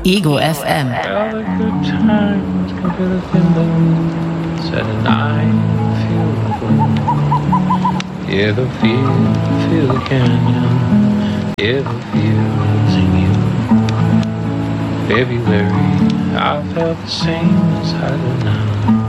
Ego FM. All the good times can feel the window, said and I feel the glow. Yeah, the feel the canyon, yeah, the feel's in you. February, I felt the same as I do now.